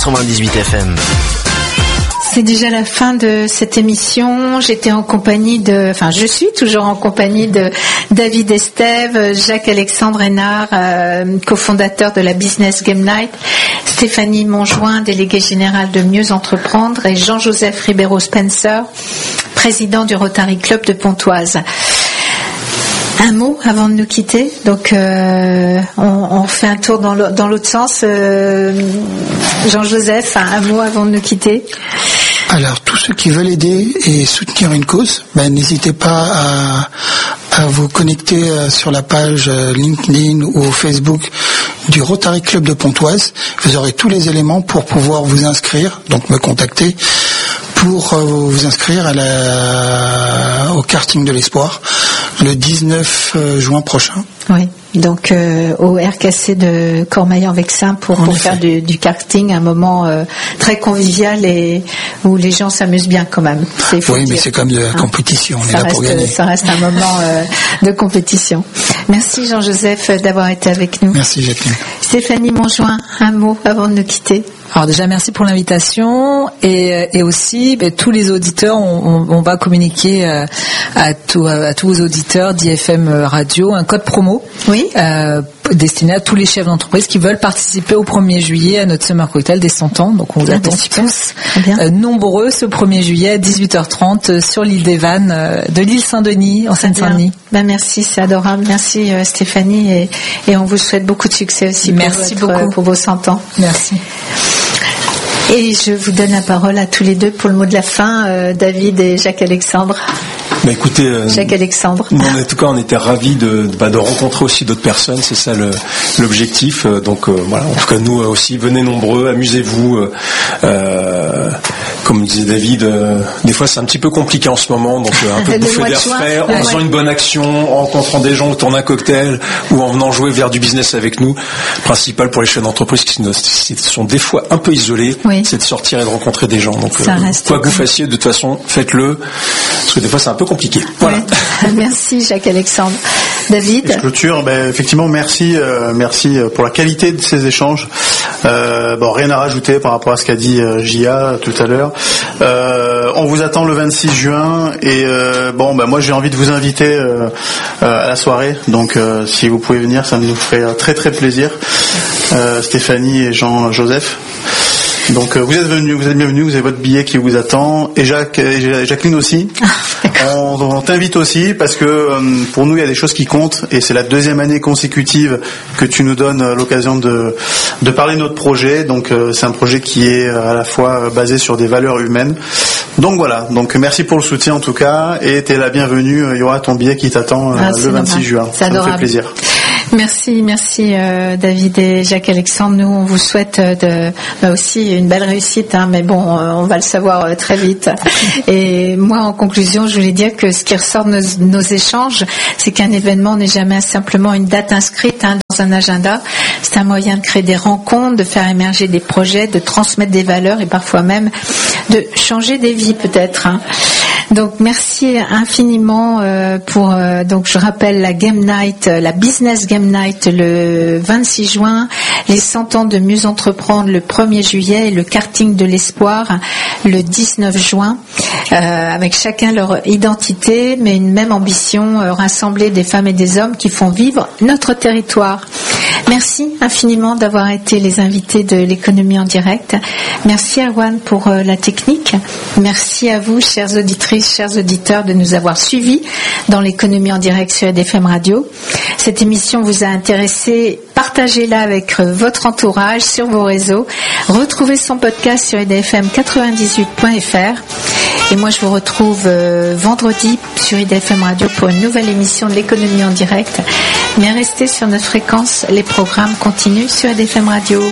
98 FM. C'est déjà la fin de cette émission. Je suis toujours en compagnie de David Estève, Jacques-Alexandre Hénard, cofondateur de la Business Game Night, Stéphanie Monjoint, déléguée générale de Mieux Entreprendre, et Jean-Joseph Ribeiro-Spencer, président du Rotary Club de Pontoise. Un mot avant de nous quitter. Donc, on fait un tour dans l'autre sens. Jean-Joseph, un mot avant de nous quitter. Alors, tous ceux qui veulent aider et soutenir une cause, n'hésitez pas à vous connecter sur la page LinkedIn ou Facebook du Rotary Club de Pontoise. Vous aurez tous les éléments pour pouvoir vous inscrire, donc me contacter, pour vous inscrire au karting de l'espoir le 19 juin prochain. Oui, donc au RKC de Cormeilles-en-Vexin pour faire du karting, un moment très convivial et où les gens s'amusent bien quand même. Oui, mais c'est comme de la compétition, on est là pour gagner. Ça reste un moment de compétition. Merci Jean-Joseph d'avoir été avec nous. Merci Jacqueline. Stéphanie Monjoint, un mot avant de nous quitter. Alors déjà merci pour l'invitation et aussi tous les auditeurs, on va communiquer à tous vos auditeurs d'IFM Radio un code promo destiné à tous les chefs d'entreprise qui veulent participer au 1er juillet à notre Summer Cocktail des 100 ans. Donc on vous attend tous nombreux ce 1er juillet à 18h30 sur l'île des Vannes de l'île Saint-Denis en Seine-Saint-Denis. Merci, c'est adorable. Merci Stéphanie et on vous souhaite beaucoup de succès aussi pour vos 100 ans. Merci. Et je vous donne la parole à tous les deux pour le mot de la fin, David et Jacques-Alexandre. Écoutez, Jacques-Alexandre. En tout cas, on était ravis de rencontrer aussi d'autres personnes, c'est ça l'objectif. Donc voilà, en tout cas nous aussi, venez nombreux, amusez-vous. Comme disait David, des fois c'est un petit peu compliqué en ce moment, donc un peu de bouffer d'air frais, en faisant une bonne action, en rencontrant des gens autour d'un cocktail ou en venant jouer vers du business avec nous. Le principal pour les chefs d'entreprise qui sont des fois un peu isolés, c'est de sortir et de rencontrer des gens. Donc quoi que vous fassiez, de toute façon, faites-le, parce que des fois c'est un peu compliqué. Voilà. Merci Jacques-Alexandre. David. Je clôture. Effectivement, merci pour la qualité de ces échanges. Rien à rajouter par rapport à ce qu'a dit Gia tout à l'heure. On vous attend le 26 juin et moi j'ai envie de vous inviter à la soirée. Donc si vous pouvez venir, ça nous ferait très très plaisir. Stéphanie et Jean-Joseph. Donc vous êtes bienvenus, vous avez votre billet qui vous attend, et Jacqueline aussi. On t'invite aussi parce que pour nous il y a des choses qui comptent et c'est la 2e année consécutive que tu nous donnes l'occasion de parler de notre projet. Donc c'est un projet qui est à la fois basé sur des valeurs humaines. Donc voilà, donc merci pour le soutien en tout cas, et t'es la bienvenue, il y aura ton billet qui t'attend le 26 juin. Ça me fait plaisir. Merci David et Jacques-Alexandre. Nous on vous souhaite aussi une belle réussite, mais bon, on va le savoir très vite. Et moi en conclusion, je voulais dire que ce qui ressort de nos échanges, c'est qu'un événement n'est jamais simplement une date inscrite dans un agenda. C'est un moyen de créer des rencontres, de faire émerger des projets, de transmettre des valeurs et parfois même de changer des vies peut-être. Donc merci infiniment donc je rappelle la Game Night, la Business Game Night le 26 juin, les 100 ans de Mieux Entreprendre le 1er juillet et le karting de l'espoir le 19 juin, avec chacun leur identité mais une même ambition, rassembler des femmes et des hommes qui font vivre notre territoire. Merci infiniment d'avoir été les invités de l'économie en direct. Merci Erwan pour la technique. Merci à vous, chères auditrices, chers auditeurs, de nous avoir suivis dans l'économie en direct sur EDFM Radio. Cette émission vous a intéressé, partagez-la avec votre entourage sur vos réseaux. Retrouvez son podcast sur edfm98.fr. Et moi, je vous retrouve vendredi sur EDFM Radio pour une nouvelle émission de l'économie en direct. Mais restez sur notre fréquence, les programmes continuent sur EDFM Radio.